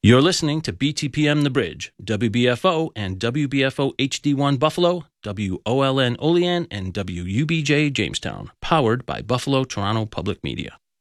You're listening to BTPM The Bridge, WBFO and WBFO HD1 Buffalo, WOLN Olean, and WUBJ Jamestown, powered by Buffalo Toronto Public Media.